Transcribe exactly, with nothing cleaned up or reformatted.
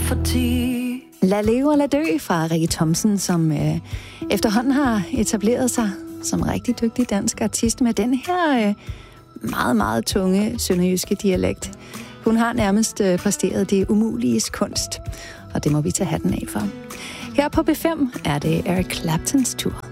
fordi... Lad leve og lad dø fra Rikke Thomsen, som øh, efterhånden har etableret sig som rigtig dygtig dansk artist med den her øh, meget, meget tunge sønderjyske dialekt. Hun har nærmest øh, præsteret det umuliges kunst, og det må vi tage hatten af for. Her på B fem er det Eric Claptons tur.